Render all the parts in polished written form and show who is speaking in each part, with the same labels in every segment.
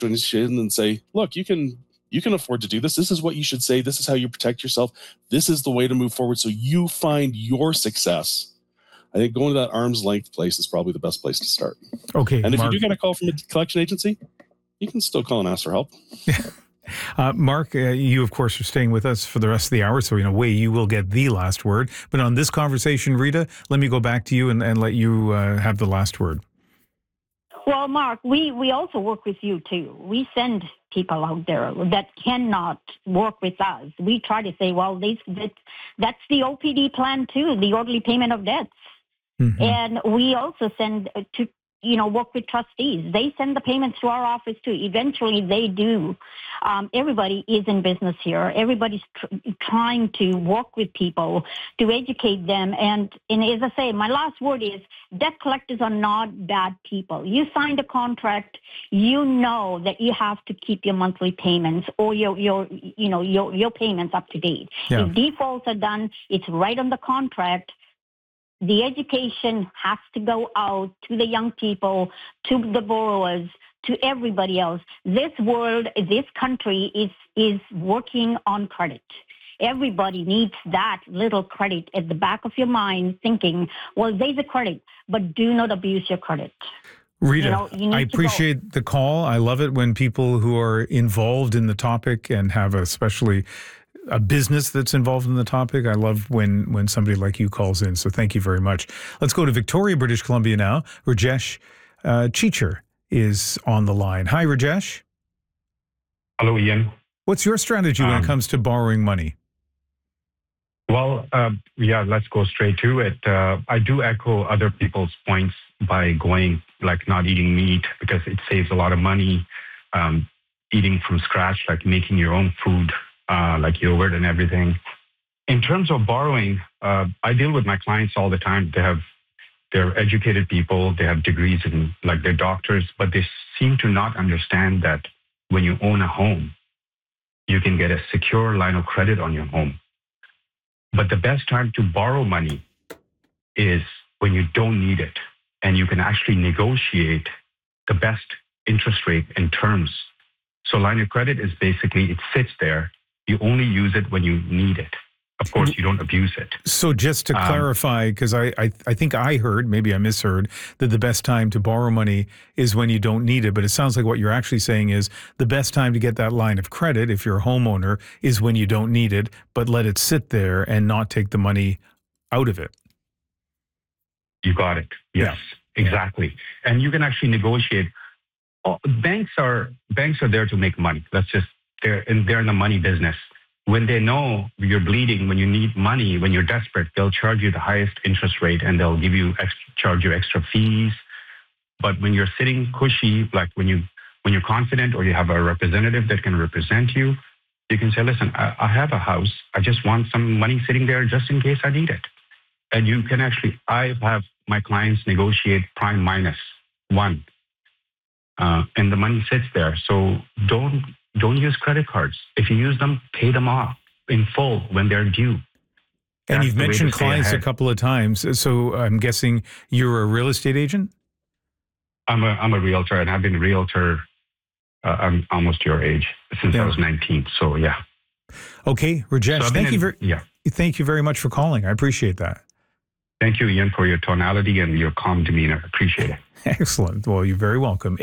Speaker 1: initiation and say, look, you can afford to do this. This is what you should say. This is how you protect yourself. This is the way to move forward so you find your success. I think going to that arm's length place is probably the best place to start.
Speaker 2: Okay,
Speaker 1: and if
Speaker 2: Mark,
Speaker 1: you do get a call from a collection agency, you can still call and ask for help.
Speaker 2: Mark, you, of course, are staying with us for the rest of the hour, so in a way you will get the last word. But on this conversation, Rita, let me go back to you and let you have the last word.
Speaker 3: Well, Mark, we also work with you, too. We send people out there that cannot work with us. We try to say, well, that's the OPD plan, too, the orderly payment of debts. Mm-hmm. And we also send to work with trustees. They send the payments to our office too. Eventually they do. Everybody is in business here. Everybody's trying to work with people to educate them. And as I say, my last word is debt collectors are not bad people. You signed a contract. You know that you have to keep your monthly payments or your payments up to date. Yeah. If defaults are done, it's right on the contract. The education has to go out to the young people, to the borrowers, to everybody else. This world, this country is working on credit. Everybody needs that little credit at the back of your mind, thinking, well, there's a credit, but do not abuse your credit.
Speaker 2: Rita, I appreciate the call. I love it when people who are involved in the topic and have especially a business that's involved in the topic. I love when somebody like you calls in. So thank you very much. Let's go to Victoria, British Columbia now. Rajesh Cheecher is on the line. Hi, Rajesh.
Speaker 4: Hello, Ian.
Speaker 2: What's your strategy when it comes to borrowing money?
Speaker 4: Well, let's go straight to it. I do echo other people's points by going like not eating meat because it saves a lot of money. Eating from scratch, like making your own food, like yogurt and everything. In terms of borrowing, I deal with my clients all the time. They're educated people. They have degrees in, like, they're doctors, but they seem to not understand that when you own a home, you can get a secure line of credit on your home. But the best time to borrow money is when you don't need it, and you can actually negotiate the best interest rate and terms. So line of credit is basically, it sits there. You only use it when you need it. Of course, you don't abuse it.
Speaker 2: So just to clarify, because I think I heard, maybe I misheard, that the best time to borrow money is when you don't need it. But it sounds like what you're actually saying is the best time to get that line of credit, if you're a homeowner, is when you don't need it, but let it sit there and not take the money out of it.
Speaker 4: You got it. Yes, exactly. And you can actually negotiate. Banks are there to make money. They're in the money business. When they know you're bleeding, when you need money, when you're desperate, they'll charge you the highest interest rate and they'll charge you extra fees. But when you're sitting cushy, like when you're confident or you have a representative that can represent you, you can say, listen, I have a house. I just want some money sitting there just in case I need it. And you can I have my clients negotiate prime -1. And the money sits there. So don't use credit cards. If you use them, pay them off in full when they're due.
Speaker 2: And you've mentioned clients a couple of times. So I'm guessing you're a real estate agent?
Speaker 4: I'm a realtor, and I've been a realtor. I'm almost your age since I was 19. So yeah.
Speaker 2: Okay, Rajesh, thank you very much for calling. I appreciate that.
Speaker 4: Thank you, Ian, for your tonality and your calm demeanor. Appreciate it.
Speaker 2: Excellent. Well, you're very welcome.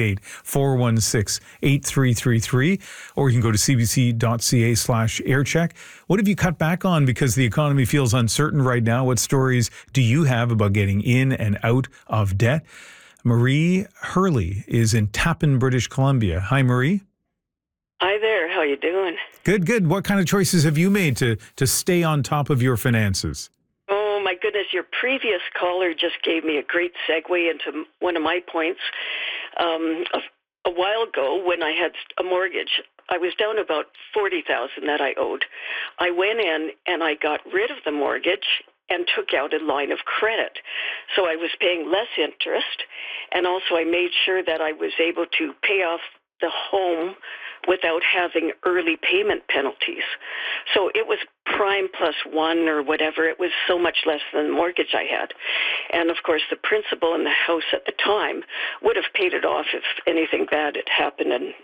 Speaker 2: 888-416-8333, or you can go to cbc.ca/aircheck. What have you cut back on because the economy feels uncertain right now? What stories do you have about getting in and out of debt? Marie Hurley is in Tappan, British Columbia. Hi, Marie.
Speaker 5: Hi there. How you doing?
Speaker 2: Good, good. What kind of choices have you made to stay on top of your finances?
Speaker 5: Oh, my goodness. Your previous caller just gave me a great segue into one of my points. A while ago, when I had a mortgage, I was down about $40,000 that I owed. I went in and I got rid of the mortgage and took out a line of credit. So I was paying less interest, and also I made sure that I was able to pay off the home without having early payment penalties. So it was prime plus 1 or whatever. It was so much less than the mortgage I had. And of course, the principal in the house at the time would have paid it off if anything bad had happened and